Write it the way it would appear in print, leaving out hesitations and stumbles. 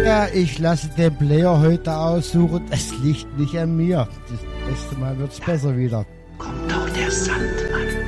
Leute, ich lasse den Player heute aussuchen. Es liegt nicht an mir. Das nächste Mal wird's besser wieder. Kommt auch der Sandmann.